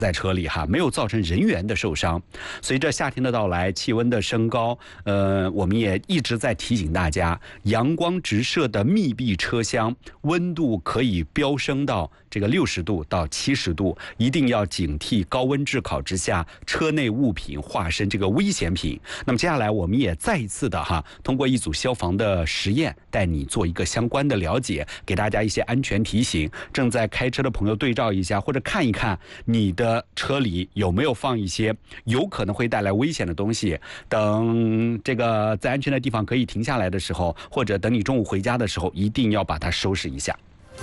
在车里哈，没有造成人员的受伤。随着夏天的到来，气温的升高，我们也一直在提醒大家，阳光直射的密闭车厢，温度可以飙升到这个60度到70度，一定要警惕高温炙烤之下，车内物品化身这个危险品。那么接下来我们也再一次的通过一组消防的实验，带你做一个相关的了解，给大家一些安全提醒。正在开车的朋友对照一下，或者看一看你的车里有没有放一些有可能会带来危险的东西。等这个在安全的地方可以停下来的时候，或者等你中午回家的时候，一定要把它收拾一下。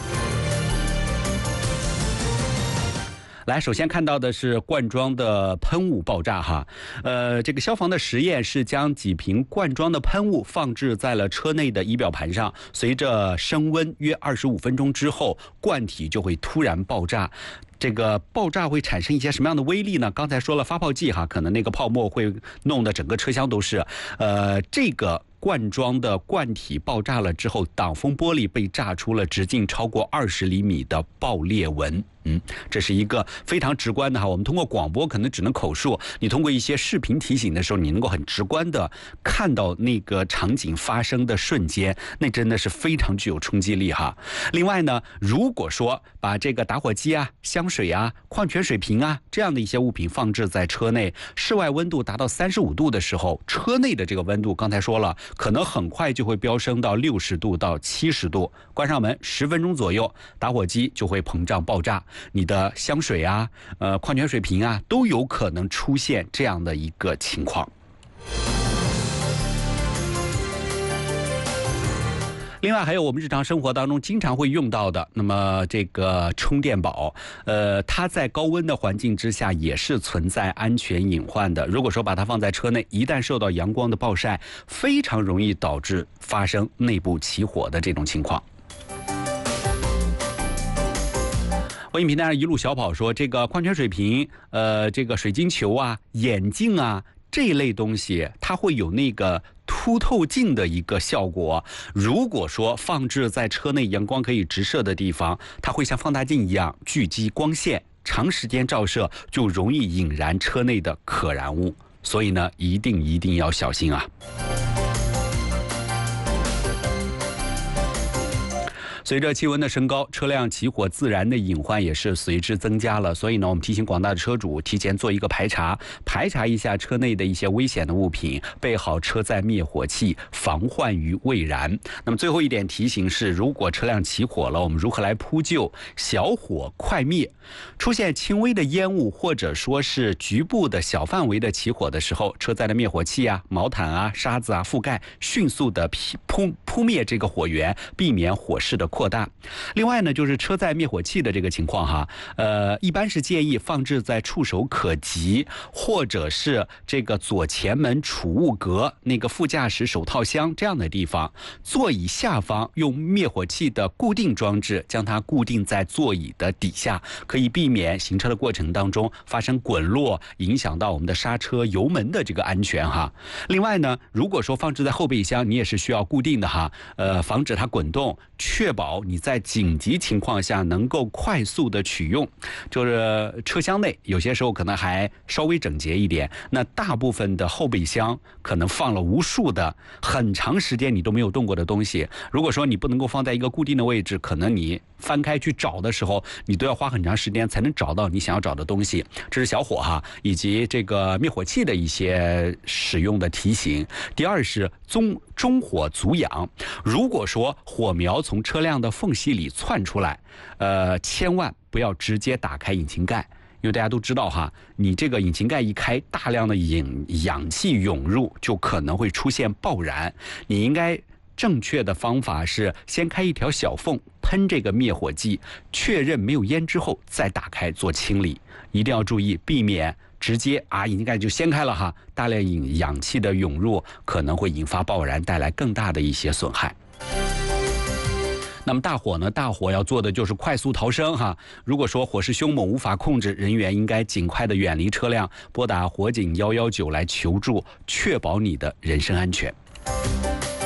来，首先看到的是罐装的喷雾爆炸这个消防的实验是将几瓶罐装的喷雾放置在了车内的仪表盘上，随着升温约25分钟之后，罐体就会突然爆炸。这个爆炸会产生一些什么样的威力呢？刚才说了发泡剂可能那个泡沫会弄得整个车厢都是。这个罐装的罐体爆炸了之后，挡风玻璃被炸出了直径超过20厘米的爆裂纹。这是一个非常直观的我们通过广播可能只能口述，你通过一些视频提醒的时候，你能够很直观的看到那个场景发生的瞬间，那真的是非常具有冲击力另外呢，如果说把这个打火机香水矿泉水瓶这样的一些物品放置在车内，室外温度达到35度的时候，车内的这个温度刚才说了，可能很快就会飙升到60度到70度。关上门10分钟左右，打火机就会膨胀爆炸，你的香水矿泉水瓶都有可能出现这样的一个情况。另外还有我们日常生活当中经常会用到的，那么这个充电宝，它在高温的环境之下也是存在安全隐患的。如果说把它放在车内，一旦受到阳光的暴晒，非常容易导致发生内部起火的这种情况。微信平台上一路小跑说，这个矿泉水瓶、这个水晶球眼镜这一类东西，它会有那个凸透镜的一个效果。如果说放置在车内阳光可以直射的地方，它会像放大镜一样聚集光线，长时间照射就容易引燃车内的可燃物。所以呢，一定要小心随着气温的升高，车辆起火自燃的隐患也是随之增加了。所以呢，我们提醒广大的车主提前做一个排查一下车内的一些危险的物品，备好车载灭火器，防患于未然。那么最后一点提醒是，如果车辆起火了，我们如何来扑救？小火快灭。出现轻微的烟雾或者说是局部的小范围的起火的时候，车载的灭火器毛毯沙子覆盖，迅速的扑灭这个火源，避免火势的扩大。另外呢，就是车载灭火器的这个情况一般是建议放置在触手可及，或者是这个左前门储物格那个副驾驶手套箱这样的地方，座椅下方用灭火器的固定装置将它固定在座椅的底下，可以避免行车的过程当中发生滚落，影响到我们的刹车油门的这个安全另外呢，如果说放置在后备箱，你也是需要固定的防止它滚动，确保你在紧急情况下能够快速的取用。就是车厢内有些时候可能还稍微整洁一点，那大部分的后备箱可能放了无数的很长时间你都没有动过的东西。如果说你不能够放在一个固定的位置，可能你翻开去找的时候，你都要花很长时间才能找到你想要找的东西。这是小火以及这个灭火器的一些使用的提醒。第二是中火足氧，如果说火苗从车辆的缝隙里窜出来，千万不要直接打开引擎盖，因为大家都知道你这个引擎盖一开，大量的氧气涌入，就可能会出现爆燃。你应该正确的方法是先开一条小缝，喷这个灭火剂，确认没有烟之后再打开做清理。一定要注意避免直接引擎盖就掀开了大量氧气的涌入可能会引发爆燃，带来更大的一些损害。那么大火要做的就是快速逃生如果说火势凶猛无法控制，人员应该尽快的远离车辆，拨打火警119来求助，确保你的人身安全。